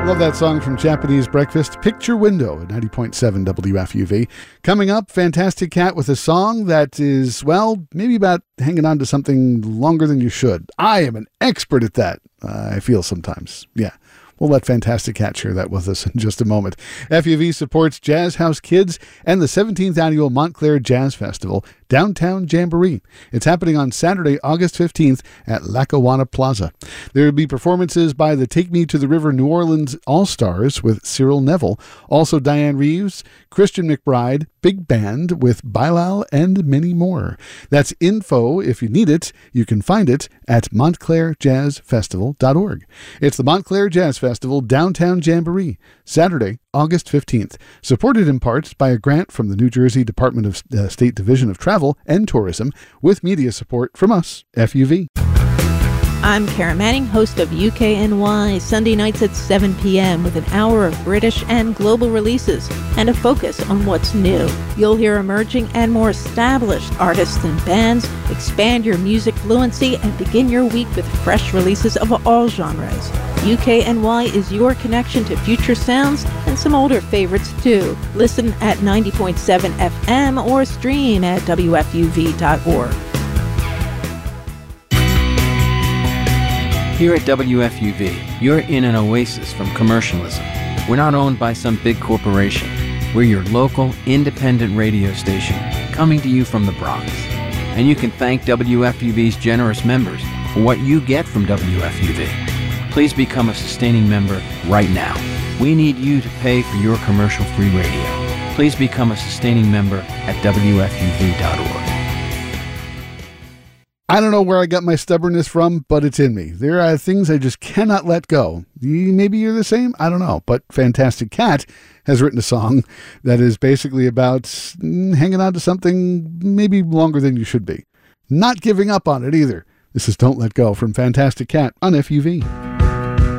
Love that song from Japanese Breakfast, Picture Window at 90.7 WFUV. Coming up, Fantastic Cat with a song that is, well, maybe about hanging on to something longer than you should. I am an expert at that, I feel sometimes. Yeah. We'll let Fantastic Cat share that with us in just a moment. FUV supports Jazz House Kids and the 17th Annual Montclair Jazz Festival, Downtown Jamboree. It's happening on Saturday, August 15th at Lackawanna Plaza. There will be performances by the Take Me to the River New Orleans All-Stars with Cyril Neville, also Diane Reeves, Christian McBride, Big Band with Bilal, and many more. That's info. If you need it, you can find it at montclairjazzfestival.org. It's the Montclair Jazz Festival Downtown Jamboree, Saturday, August 15th, supported in part by a grant from the New Jersey Department of State Division of Travel and Tourism with media support from us, FUV. I'm Karen Manning, host of UKNY, Sunday nights at 7 p.m. with an hour of British and global releases and a focus on what's new. You'll hear emerging and more established artists and bands, expand your music fluency, and begin your week with fresh releases of all genres. UKNY is your connection to future sounds and some older favorites too. Listen at 90.7 FM or stream at WFUV.org. Here at WFUV, you're in an oasis from commercialism. We're not owned by some big corporation. We're your local, independent radio station, coming to you from the Bronx. And you can thank WFUV's generous members for what you get from WFUV. Please become a sustaining member right now. We need you to pay for your commercial-free radio. Please become a sustaining member at WFUV.org. I don't know where I got my stubbornness from, but it's in me. There are things I just cannot let go. Maybe you're the same? I don't know. But Fantastic Cat has written a song that is basically about hanging on to something maybe longer than you should be. Not giving up on it either. This is Don't Let Go from Fantastic Cat on FUV.